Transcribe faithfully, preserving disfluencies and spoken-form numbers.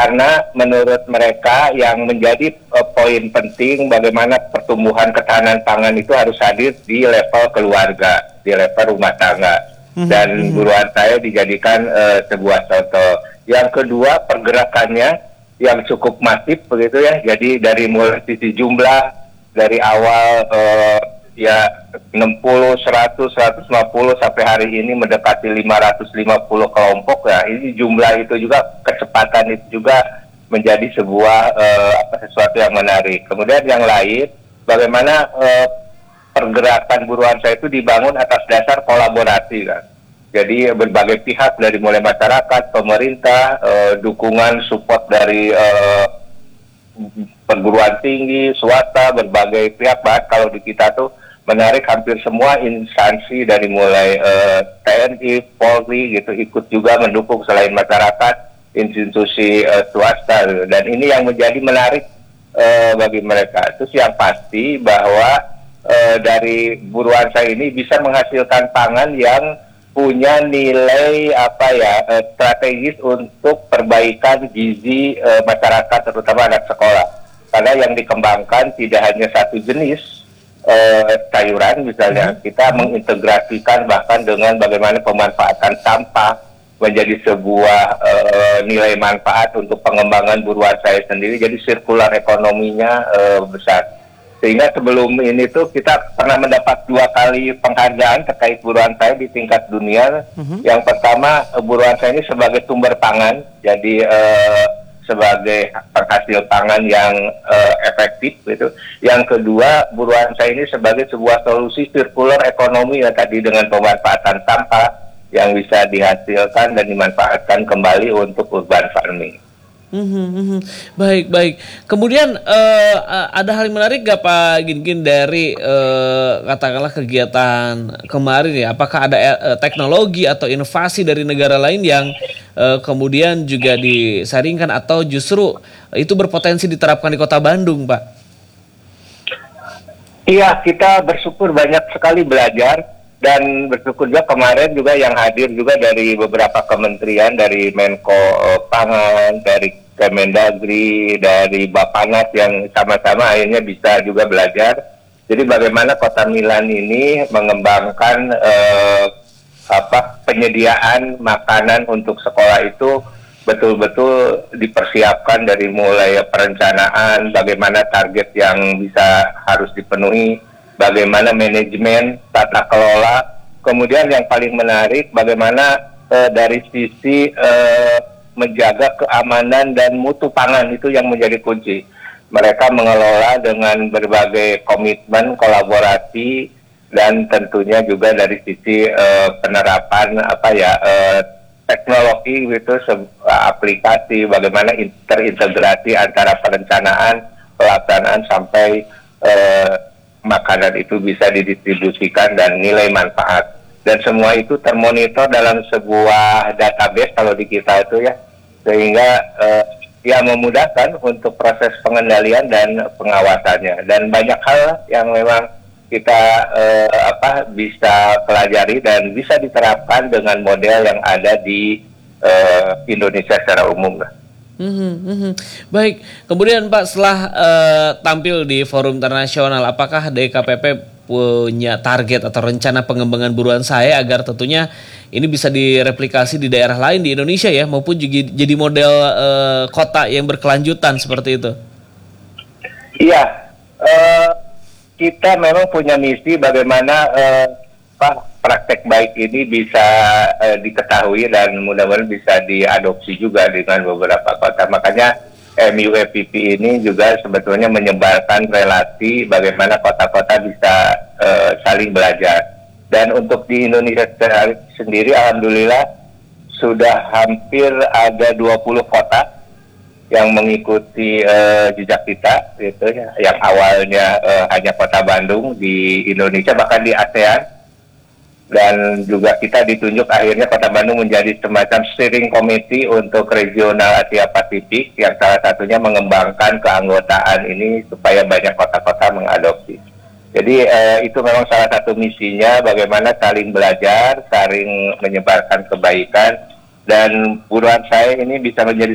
karena menurut mereka yang menjadi uh, poin penting bagaimana pertumbuhan ketahanan pangan itu harus hadir di level keluarga, di level rumah tangga. Mm-hmm. Dan buruan saya dijadikan uh, sebuah contoh. Yang kedua, pergerakannya yang cukup masif begitu ya. Jadi dari mulai sisi jumlah dari awal uh, ya enam puluh, seratus, seratus lima puluh sampai hari ini mendekati lima ratus lima puluh kelompok ya. Ini jumlah itu juga, kecepatan itu juga menjadi sebuah uh, apa sesuatu yang menarik. Kemudian yang lain, bagaimana uh, pergerakan buruan saya itu dibangun atas dasar kolaborasi kan. Jadi berbagai pihak dari mulai masyarakat, pemerintah, uh, dukungan support dari uh, perguruan tinggi, swasta, berbagai pihak. Bahkan kalau di kita tuh menarik hampir semua instansi dari mulai uh, T N I, Polri gitu ikut juga mendukung selain masyarakat, institusi uh, swasta. Dan ini yang menjadi menarik uh, bagi mereka. Terus yang pasti bahwa uh, dari buruan saya ini bisa menghasilkan pangan yang punya nilai apa ya uh, strategis untuk perbaikan gizi uh, masyarakat, terutama anak sekolah. Karena yang dikembangkan tidak hanya satu jenis uh, sayuran misalnya, kita mengintegrasikan bahkan dengan bagaimana pemanfaatan sampah menjadi sebuah uh, nilai manfaat untuk pengembangan buruan saya sendiri. Jadi sirkular ekonominya uh, besar. Sehingga sebelum ini tuh kita pernah mendapat dua kali penghargaan terkait buruan saya di tingkat dunia. Uh-huh. Yang pertama, buruan saya ini sebagai sumber pangan, jadi uh, sebagai penghasil pangan yang uh, efektif gitu. Yang kedua, buruan saya ini sebagai sebuah solusi sirkular ekonomi ya, tadi dengan pemanfaatan sampah yang bisa dihasilkan dan dimanfaatkan kembali untuk urban farming. Hmm, baik baik. Kemudian uh, ada hal yang menarik gak Pak Gin-Gin dari uh, katakanlah kegiatan kemarin ya? Apakah ada uh, teknologi atau inovasi dari negara lain yang uh, kemudian juga disaringkan atau justru itu berpotensi diterapkan di Kota Bandung, Pak? Iya, kita bersyukur banyak sekali belajar. Dan bersyukur juga kemarin juga yang hadir juga dari beberapa kementerian, dari Menko uh, Pangan, dari Kemendagri, dari Bappenas yang sama-sama akhirnya bisa juga belajar. Jadi bagaimana Kota Milan ini mengembangkan uh, apa penyediaan makanan untuk sekolah itu betul-betul dipersiapkan dari mulai perencanaan, bagaimana target yang bisa harus dipenuhi, bagaimana manajemen, tata kelola, kemudian yang paling menarik bagaimana uh, dari sisi uh, menjaga keamanan dan mutu pangan itu yang menjadi kunci. Mereka mengelola dengan berbagai komitmen, kolaborasi, dan tentunya juga dari sisi uh, penerapan apa ya uh, teknologi gitu, aplikasi, bagaimana terintegrasi antara perencanaan, pelaksanaan sampai uh, makanan itu bisa didistribusikan dan nilai manfaat, dan semua itu termonitor dalam sebuah database kalau di kita itu ya, sehingga eh, ya memudahkan untuk proses pengendalian dan pengawasannya. Dan banyak hal yang memang kita eh, apa bisa pelajari dan bisa diterapkan dengan model yang ada di eh, Indonesia secara umum. Mm-hmm, mm-hmm. Baik, kemudian Pak setelah uh, tampil di forum internasional, apakah D K P P punya target atau rencana pengembangan buruan saya agar tentunya ini bisa direplikasi di daerah lain di Indonesia ya, maupun juga jadi model uh, kota yang berkelanjutan seperti itu? Iya, uh, kita memang punya misi bagaimana uh, Pak praktek baik ini bisa uh, diketahui dan mudah-mudahan bisa diadopsi juga dengan beberapa kota. Makanya M U E P P ini juga sebetulnya menyebarkan relasi bagaimana kota-kota bisa uh, saling belajar. Dan untuk di Indonesia sendiri, alhamdulillah sudah hampir ada dua puluh kota yang mengikuti uh, jejak kita, gitu ya. Yang awalnya uh, hanya kota Bandung di Indonesia, bahkan di ASEAN. Dan juga kita ditunjuk akhirnya Kota Bandung menjadi semacam steering committee untuk regional Asia Pasifik, yang salah satunya mengembangkan keanggotaan ini supaya banyak kota-kota mengadopsi. Jadi eh, itu memang salah satu misinya, bagaimana saling belajar, saling menyebarkan kebaikan, dan buruan saya ini bisa menjadi